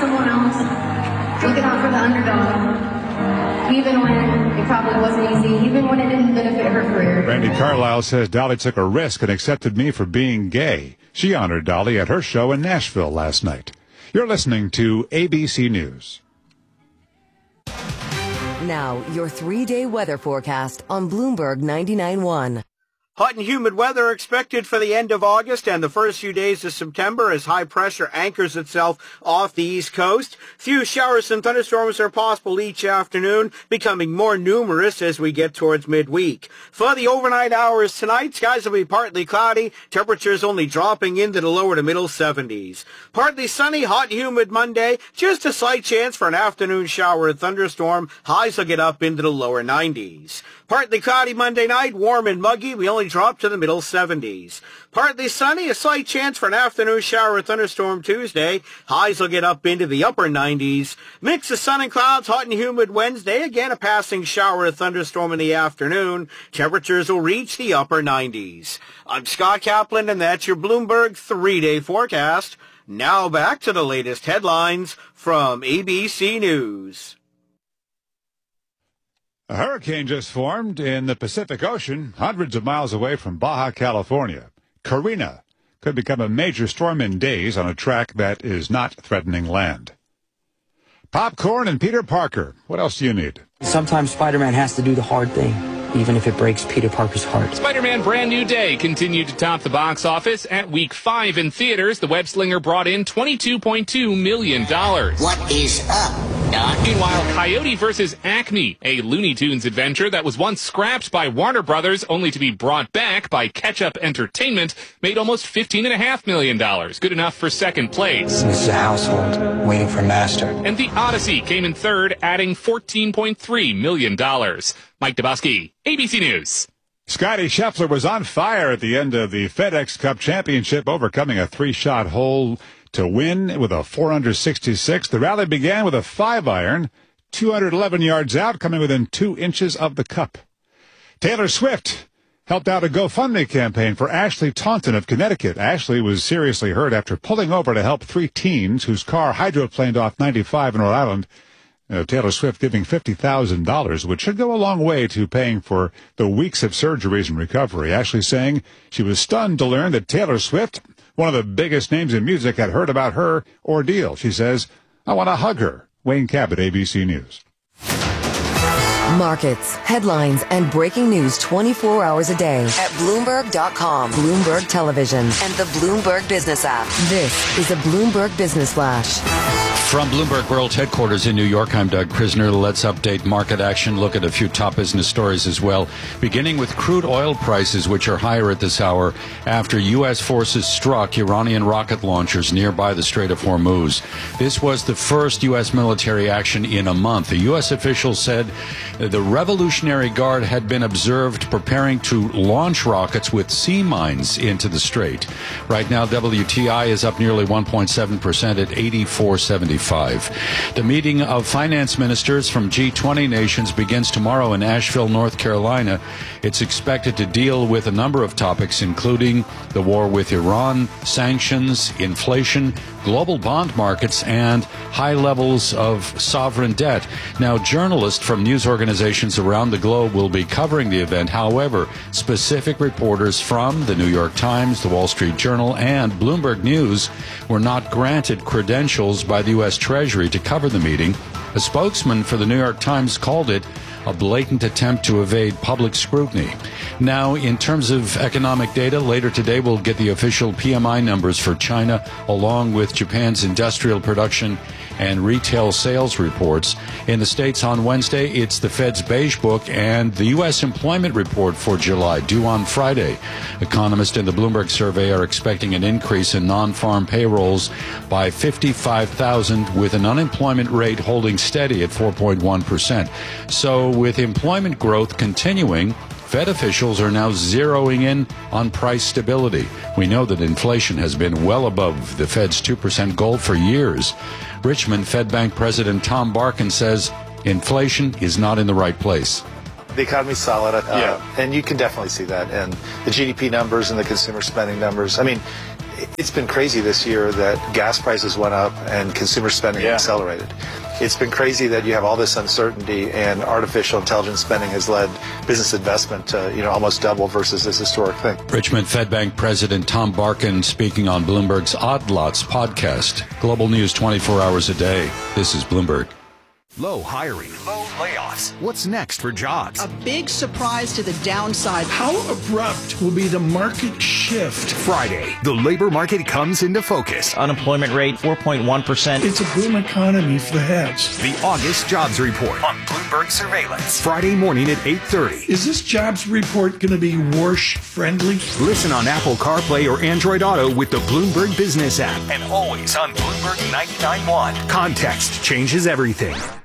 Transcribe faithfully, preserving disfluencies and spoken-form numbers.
someone else, looking out for the underdog. Even when it probably wasn't easy, even when it didn't benefit her career. Randy Carlisle says Dolly took a risk and accepted me for being gay. She honored Dolly at her show in Nashville last night. You're listening to A B C News. Now, your three-day weather forecast on Bloomberg ninety-nine point one. Hot and humid weather expected for the end of August and the first few days of September as high pressure anchors itself off the East Coast. Few showers and thunderstorms are possible each afternoon, becoming more numerous as we get towards midweek. For the overnight hours tonight, skies will be partly cloudy, temperatures only dropping into the lower to middle seventies. Partly sunny, hot and humid Monday, just a slight chance for an afternoon shower and thunderstorm. Highs will get up into the lower nineties. Partly cloudy Monday night, warm and muggy. We only drop to the middle seventies. Partly sunny, a slight chance for an afternoon shower or thunderstorm Tuesday. Highs will get up into the upper nineties. Mix of sun and clouds, hot and humid Wednesday. Again, a passing shower or thunderstorm in the afternoon. Temperatures will reach the upper nineties. I'm Scott Kaplan, and that's your Bloomberg three-day forecast. Now back to the latest headlines from A B C News. A hurricane just formed in the Pacific Ocean, hundreds of miles away from Baja California. Karina could become a major storm in days on a track that is not threatening land. Popcorn and Peter Parker. What else do you need? Sometimes Spider-Man has to do the hard thing, even if it breaks Peter Parker's heart. Spider-Man Brand New Day continued to top the box office. At week five in theaters, the web-slinger brought in twenty-two point two million dollars. What is up, Doc? Meanwhile, Coyote versus Acme, a Looney Tunes adventure that was once scrapped by Warner Brothers only to be brought back by Ketchup Entertainment, made almost fifteen point five million dollars. Good enough for second place. This is a household waiting for master. And The Odyssey came in third, adding fourteen point three million dollars. Mike Dabowski, A B C News. Scottie Scheffler was on fire at the end of the FedEx Cup Championship, overcoming a three-shot hole to win with a four under sixty-six. The rally began with a five-iron, two hundred eleven yards out, coming within two inches of the cup. Taylor Swift helped out a GoFundMe campaign for Ashley Taunton of Connecticut. Ashley was seriously hurt after pulling over to help three teens whose car hydroplaned off ninety-five in Rhode Island. Uh, Taylor Swift giving fifty thousand dollars, which should go a long way to paying for the weeks of surgeries and recovery. Ashley saying she was stunned to learn that Taylor Swift, one of the biggest names in music, had heard about her ordeal. She says, I want to hug her. Wayne Cabot, A B C News. Markets, headlines, and breaking news twenty-four hours a day at Bloomberg dot com, Bloomberg Television, and the Bloomberg Business app. This is a Bloomberg Business Flash. From Bloomberg World Headquarters in New York, I'm Doug Prisner. Let's update market action, look at a few top business stories as well, beginning with crude oil prices, which are higher at this hour after U S forces struck Iranian rocket launchers nearby the Strait of Hormuz. This was the first U S military action in a month. A U S official said the Revolutionary Guard had been observed preparing to launch rockets with sea mines into the strait. Right now, W T I is up nearly one point seven percent at eighty-four seventy-five. The meeting of finance ministers from G twenty nations begins tomorrow in Asheville, North Carolina. It's expected to deal with a number of topics, including the war with Iran, sanctions, inflation, global bond markets, and high levels of sovereign debt. Now, journalists from news organizations around the globe will be covering the event. However, specific reporters from the New York Times, the Wall Street Journal, and Bloomberg News were not granted credentials by the U S Treasury to cover the meeting. A spokesman for the New York Times called it a blatant attempt to evade public scrutiny. Now, in terms of economic data, later today we'll get the official P M I numbers for China, along with Japan's industrial production and retail sales reports. In the States on Wednesday, it's the Fed's Beige Book and the U S employment report for July, due on Friday. Economists in the Bloomberg survey are expecting an increase in non-farm payrolls by fifty-five thousand, with an unemployment rate holding steady at four point one percent. So with employment growth continuing, Fed officials are now zeroing in on price stability. We know that inflation has been well above the Fed's two percent goal for years. Richmond Fed Bank President Tom Barkin says inflation is not in the right place. The economy's solid, uh, yeah. and you can definitely see that in the G D P numbers and the consumer spending numbers. I mean, It's been crazy this year that gas prices went up and consumer spending yeah. accelerated. It's been crazy that you have all this uncertainty and artificial intelligence spending has led business investment to, you know, almost double versus this historic thing. Richmond Fed Bank President Tom Barkin speaking on Bloomberg's Odd Lots podcast. Global news twenty-four hours a day. This is Bloomberg. Low hiring. Low layoffs. What's next for jobs? A big surprise to the downside. How abrupt will be the market shift? Friday, the labor market comes into focus. Unemployment rate, four point one percent. It's a boom economy for the heads. The August Jobs Report on Bloomberg Surveillance. Friday morning at eight thirty. Is this jobs report going to be Warsh friendly? Listen on Apple CarPlay or Android Auto with the Bloomberg Business app. And always on Bloomberg ninety-nine point one. Context changes everything.